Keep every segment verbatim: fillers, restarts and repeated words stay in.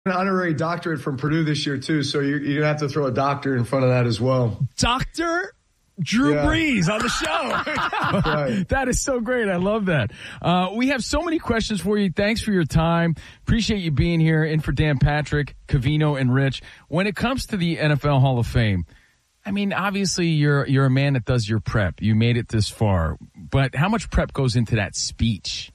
An honorary doctorate from Purdue this year, too, so you're, you're going to have to throw a doctor in front of that as well. Doctor Drew yeah. Brees on the show. Right. That is so great. I love that. Uh, we have so many questions for you. Thanks for your time. Appreciate you being here. In for Dan Patrick, Covino, and Rich. When it comes to the N F L Hall of Fame, I mean, obviously you're you're a man that does your prep. You made it this far. But how much prep goes into that speech?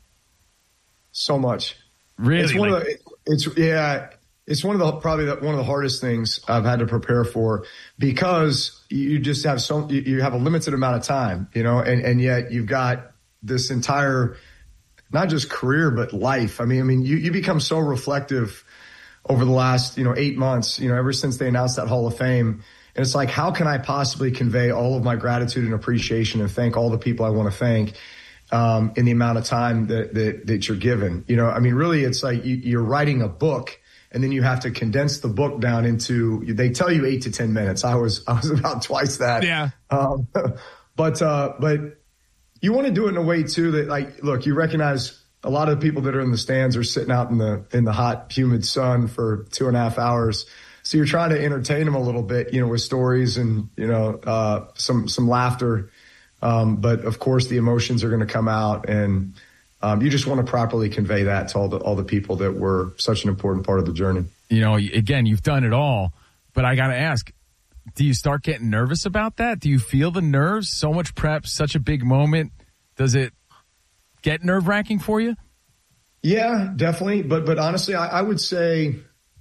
So much. Really? It's one like, of the, it's yeah, it's one of the probably the, one of the hardest things I've had to prepare for, because you just have so you have a limited amount of time, you know, and, and yet you've got this entire not just career but life. I mean, I mean, you, you become so reflective over the last, you know, eight months, you know, ever since they announced that Hall of Fame. And it's like, how can I possibly convey all of my gratitude and appreciation and thank all the people I want to thank um, in the amount of time that, that, that you're given? You know, I mean, really, it's like you, you're writing a book and then you have to condense the book down into, they tell you eight to ten minutes. I was, I was about twice that. Yeah. Um, but, uh, but you want to do it in a way too that, like, look, you recognize a lot of the people that are in the stands are sitting out in the, in the hot, humid sun for two and a half hours. So you're trying to entertain them a little bit, you know, with stories and, you know, uh, some, some laughter. Um, but of course the emotions are going to come out, and, um, you just want to properly convey that to all the, all the people that were such an important part of the journey. You know, again, you've done it all, but I got to ask, do you start getting nervous about that? Do you feel the nerves? So much prep, such a big moment. Does it get nerve wracking for you? Yeah, definitely. But, but honestly, I, I would say,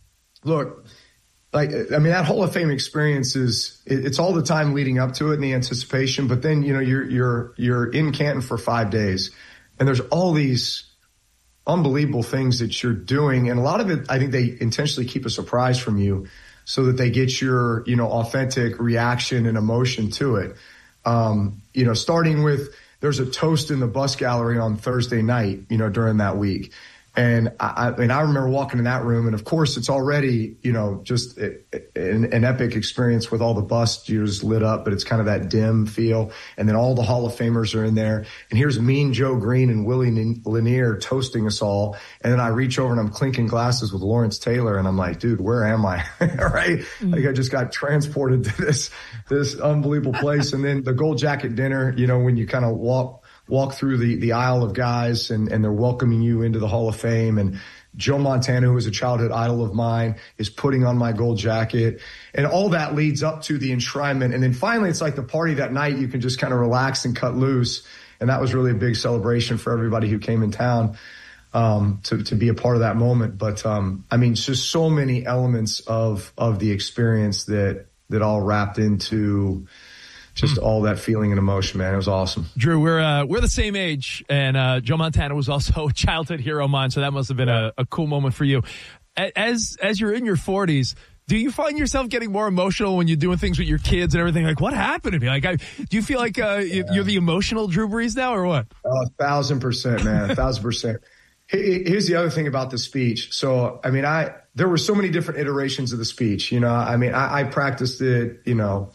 look, like, I mean, that Hall of Fame experience is, it, it's all the time leading up to it and the anticipation. But then, you know, you're, you're, you're in Canton for five days and there's all these unbelievable things that you're doing. And a lot of it, I think they intentionally keep a surprise from you so that they get your, you know, authentic reaction and emotion to it. Um, you know, starting with, there's a toast in the bus gallery on Thursday night, you know, during that week. And I, I mean, I remember walking in that room, and of course it's already, you know, just a, an, an epic experience with all the bus lit up, but it's kind of that dim feel. And then all the Hall of Famers are in there. And here's Mean Joe Green and Willie Lanier toasting us all. And then I reach over and I'm clinking glasses with Lawrence Taylor. And I'm like, dude, where am I? Right? Mm-hmm. Like I just got transported to this, this unbelievable place. And then the Gold Jacket dinner, you know, when you kind of walk, walk through the, the aisle of guys and, and they're welcoming you into the Hall of Fame. And Joe Montana, who was a childhood idol of mine, is putting on my gold jacket. And all that leads up to the enshrinement. And then finally, it's like the party that night. You can just kind of relax and cut loose. And that was really a big celebration for everybody who came in town um, to, to be a part of that moment. But, um, I mean, it's just so many elements of, of the experience that, that all wrapped into just all that feeling and emotion, man. It was awesome. Drew, we're uh, we're the same age, and uh, Joe Montana was also a childhood hero of mine, so that must have been a, a cool moment for you. As as you're in your forties, do you find yourself getting more emotional when you're doing things with your kids and everything? Like, what happened to me? Like, I, do you feel like uh, yeah. you're the emotional Drew Brees now, or what? Oh, a thousand percent, man, a thousand percent. Here's the other thing about the speech. So, I mean, I there were so many different iterations of the speech. You know, I mean, I, I practiced it. You know.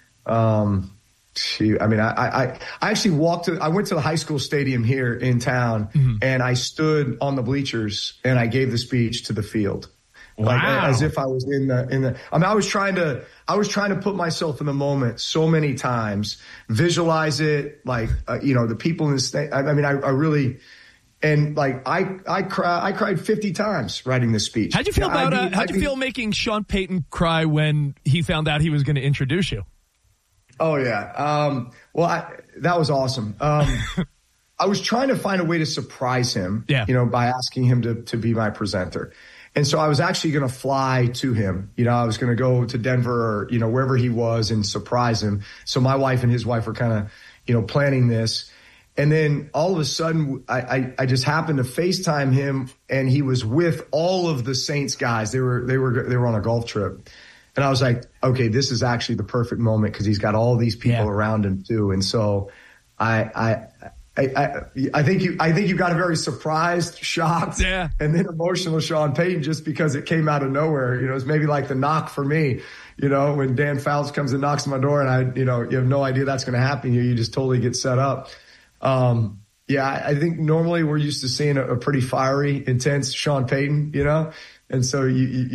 Um, I mean, I, I, I actually walked to, I went to the high school stadium here in town mm-hmm. and I stood on the bleachers and I gave the speech to the field. Wow. Like as if I was in the, in the, I mean, I was trying to, I was trying to put myself in the moment so many times, visualize it, like, uh, you know, the people in the state. I, I mean, I, I really, and like, I, I cry, I cried fifty times writing this speech. How'd you feel yeah, about, I mean, uh, how'd I you feel making Sean Payton cry when he found out he was going to introduce you? Oh, yeah. Um, well, I, that was awesome. Um, I was trying to find a way to surprise him, yeah. you know, by asking him to, to be my presenter. And so I was actually going to fly to him. You know, I was going to go to Denver or, you know, wherever he was and surprise him. So my wife and his wife were kind of, you know, planning this. And then all of a sudden, I, I, I just happened to FaceTime him, and he was with all of the Saints guys. They were, they were, they were on a golf trip. And I was like, okay, this is actually the perfect moment because he's got all these people yeah. around him too. And so I, I, I, I, I think you, I think you got a very surprised, shocked, yeah. and then emotional Sean Payton just because it came out of nowhere. You know, it's maybe like the knock for me, you know, when Dan Fouts comes and knocks on my door and I, you know, you have no idea that's going to happen. You, you just totally get set up. Um, Yeah, I think normally we're used to seeing a, a pretty fiery, intense Sean Payton, you know, And so you, you